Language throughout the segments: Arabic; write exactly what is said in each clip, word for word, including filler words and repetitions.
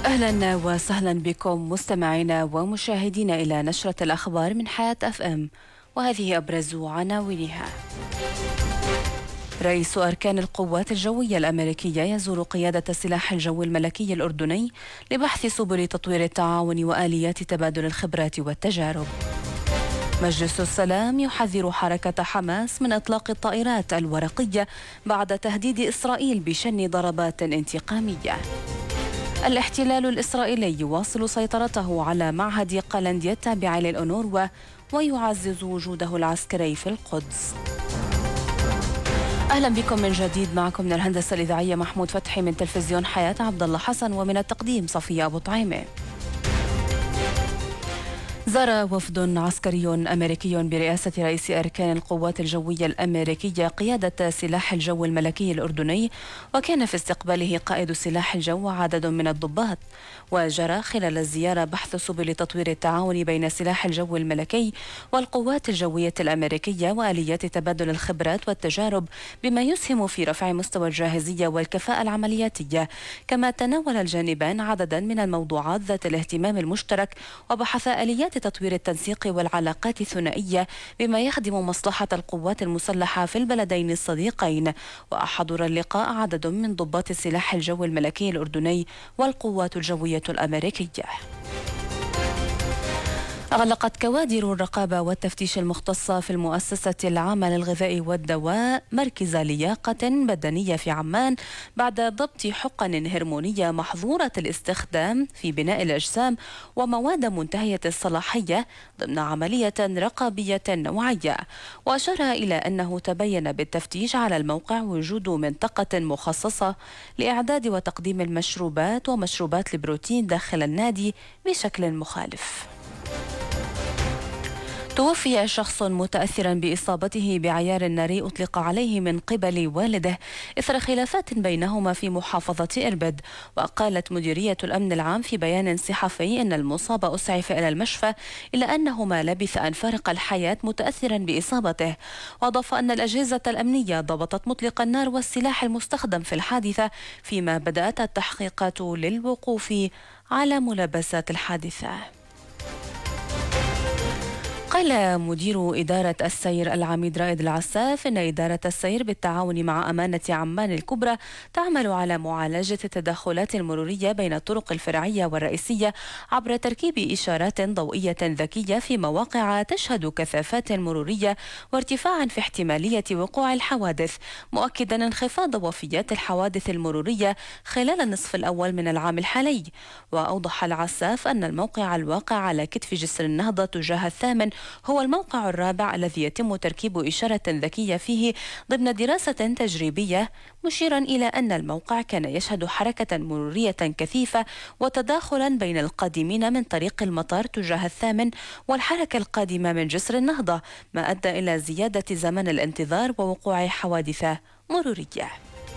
أهلا وسهلا بكم مستمعينا ومشاهدينا إلى نشرة الأخبار من حياة أف أم، وهذه أبرز عناوينها. رئيس أركان القوات الجوية الأمريكية يزور قيادة السلاح الجوي الملكي الأردني لبحث سبل تطوير التعاون وآليات تبادل الخبرات والتجارب. مجلس السلام يحذر حركة حماس من إطلاق الطائرات الورقية بعد تهديد إسرائيل بشن ضربات انتقامية. الاحتلال الإسرائيلي يواصل سيطرته على معهد قلنديا التابع للأونروا ويعزز وجوده العسكري في القدس. أهلا بكم من جديد، معكم من الهندسة الإذاعية محمود فتحي، من تلفزيون حياة عبد الله حسن، ومن التقديم صفية أبو طعيمة. زار وفد عسكري أمريكي برئاسة رئيس أركان القوات الجوية الأمريكية قيادة سلاح الجو الملكي الأردني، وكان في استقباله قائد سلاح الجو وعدد من الضباط. وجرى خلال الزيارة بحث سبل تطوير التعاون بين سلاح الجو الملكي والقوات الجوية الأمريكية وآليات تبادل الخبرات والتجارب بما يسهم في رفع مستوى الجاهزية والكفاءة العملياتية. كما تناول الجانبان عددا من الموضوعات ذات الاهتمام المشترك، وبحث آليات تطوير التنسيق والعلاقات الثنائية بما يخدم مصلحة القوات المسلحة في البلدين الصديقين. وحضر اللقاء عدد من ضباط السلاح الجوي الملكي الأردني والقوات الجوية الأمريكية. أغلقت كوادر الرقابة والتفتيش المختصة في المؤسسة العامة للغذاء والدواء مركز لياقة بدنية في عمان بعد ضبط حقن هرمونية محظورة الاستخدام في بناء الأجسام ومواد منتهية الصلاحية ضمن عملية رقابية نوعية. وأشار إلى أنه تبين بالتفتيش على الموقع وجود منطقة مخصصة لإعداد وتقديم المشروبات ومشروبات البروتين داخل النادي بشكل مخالف. توفي شخص متأثرا بإصابته بعيار ناري أطلق عليه من قبل والده إثر خلافات بينهما في محافظة إربد. وقالت مديرية الأمن العام في بيان صحفي أن المصاب أسعف إلى المشفى، إلا أنه ما لبث أن فارق الحياة متأثرا بإصابته. وأضاف أن الأجهزة الأمنية ضبطت مطلق النار والسلاح المستخدم في الحادثة، فيما بدأت التحقيقات للوقوف على ملابسات الحادثة. قال مدير إدارة السير العميد رائد العساف إن إدارة السير بالتعاون مع أمانة عمان الكبرى تعمل على معالجة التدخلات المرورية بين الطرق الفرعية والرئيسية عبر تركيب إشارات ضوئية ذكية في مواقع تشهد كثافات مرورية وارتفاعا في احتمالية وقوع الحوادث، مؤكدا انخفاض وفيات الحوادث المرورية خلال النصف الأول من العام الحالي. وأوضح العساف أن الموقع الواقع على كتف جسر النهضة تجاه الثامن هو الموقع الرابع الذي يتم تركيب إشارة ذكية فيه ضمن دراسة تجريبية، مشيرا إلى أن الموقع كان يشهد حركة مرورية كثيفة وتداخلا بين القادمين من طريق المطار تجاه الثامن والحركة القادمة من جسر النهضة، ما أدى إلى زيادة زمن الانتظار ووقوع حوادث مرورية.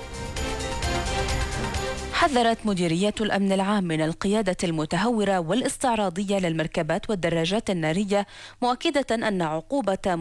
حذرت مديرية الأمن العام من القيادة المتهورة والاستعراضية للمركبات والدراجات النارية، مؤكدة أن عقوبة